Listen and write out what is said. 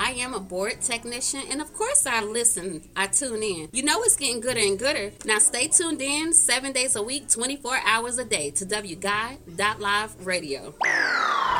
I am a board technician, and of course I listen, I tune in. You know it's getting gooder and gooder. Now stay tuned in 7 days a week, 24 hours a day to WGuide.live radio.